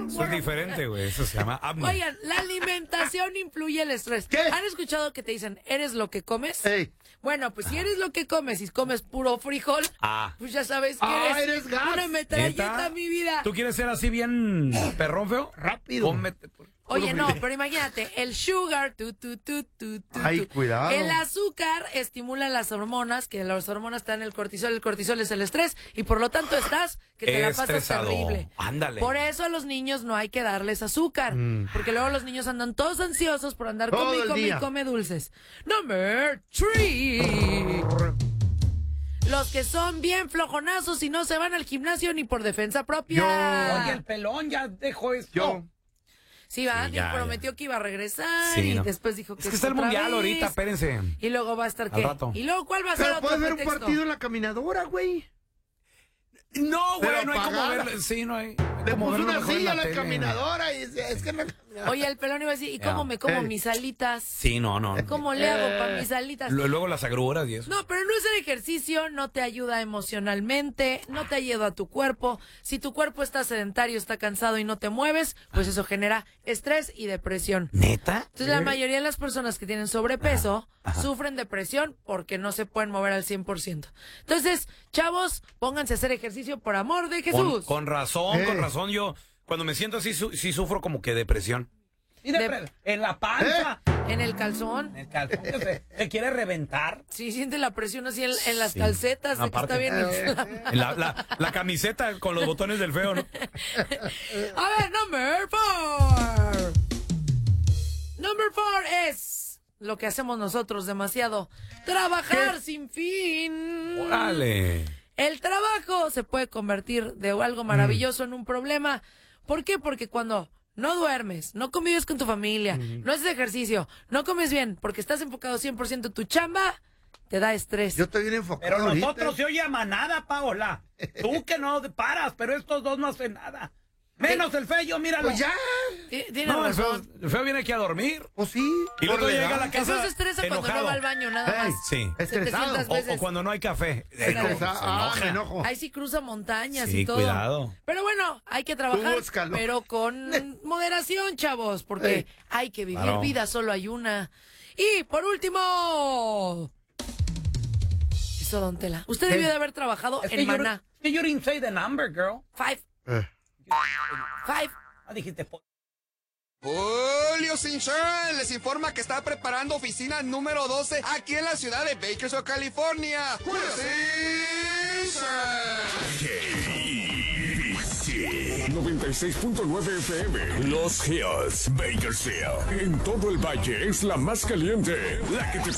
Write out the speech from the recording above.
Eso es diferente, güey. Eso se llama apnea. Oigan, la alimentación influye el estrés. ¿Qué? ¿Han escuchado que te dicen, eres lo que comes? Ey. Bueno, pues si eres lo que comes y comes puro frijol, pues ya sabes que eres gas. una metralleta, ¿Neta? mi vida. ¿Tú quieres ser así bien perrón feo? Rápido. Cómete. Oye, no, pero imagínate, el sugar, Ay, cuidado. el azúcar estimula las hormonas, que las hormonas están en el cortisol es el estrés, y por lo tanto estás que te la pasas Estresado. terrible. Ándale. Por eso a los niños no hay que darles azúcar, porque luego los niños andan todos ansiosos por andar Todo come y el come y día. come dulces. Number 3. Los que son bien flojonazos y no se van al gimnasio ni por defensa propia. Oye, el pelón ya dejó esto. Yo. Sí, va, Sí, ya, prometió que iba a regresar Sí, y no. después dijo que Es que está el otra mundial vez. ahorita, espérense. Y luego va a estar Al ¿qué? rato. Y luego ¿cuál va a ser Pero otro puede ver un pretexto? partido en la caminadora, güey. No, güey, Pero no hay como apagada. verlo. Sí, no hay. Le como puso verlo una mejor en silla a la la tele. caminadora y dice, es que no. Oye, el pelón iba a decir, ¿y cómo Ya. me como Ey. mis alitas? Sí, no. ¿Cómo le hago para mis alitas? Luego las agruras y eso. No, pero no es el ejercicio, no te ayuda emocionalmente, no te ayuda a tu cuerpo. Si tu cuerpo está sedentario, está cansado y no te mueves, pues eso genera estrés y depresión. ¿Neta? Entonces la mayoría de las personas que tienen sobrepeso sufren depresión porque no se pueden mover al 100%. Entonces, chavos, pónganse a hacer ejercicio por amor de Jesús. Con razón. Yo, cuando me siento así, sí sufro como que depresión. Y en la panza. En el calzón. En el calzón que se quiere reventar. Sí, siente la presión así en las Sí. calcetas de Aparte. que está bien inflamado. La camiseta con los botones del feo, ¿no? A ver, number 4. Number 4 es lo que hacemos nosotros demasiado. Trabajar sin fin. Órale. El trabajo se puede convertir de algo maravilloso en un problema. ¿Por qué? Porque cuando no duermes, no convives con tu familia, no haces ejercicio, no comes bien, porque estás enfocado 100% en tu chamba, te da estrés. Yo estoy bien enfocado. Pero ahorita. nosotros se oye a manada, Paola. Tú que no paras, pero estos dos no hacen nada. Menos el feo, míralo. Pues ya. Tienes No, razón. el feo viene aquí a dormir. Pues sí. Y luego por la llega a edad. la casa Eso se estresa cuando no enojado. va al baño, nada Ey, más. Sí. Estresado. 700 O veces. cuando no hay café. Estresado. Se Me enoja. enojo. Ahí sí cruza montañas Sí, y todo. cuidado. Pero bueno, hay que trabajar, búscalo. pero con moderación, chavos, porque Ey. hay que vivir Claro. vida, solo hay una. Y por último, eso, don Tela. Usted debió de haber trabajado Es en Maná. que you didn't say the number, girl. 5. Eh. 5. Ah, dijiste, Julio Sinchón les informa que está preparando oficina número 12 aquí en la ciudad de Bakersfield, California. Julio Sinchón. 96.9 FM. Los Hills, Bakersfield. En todo el valle es la más caliente. La que te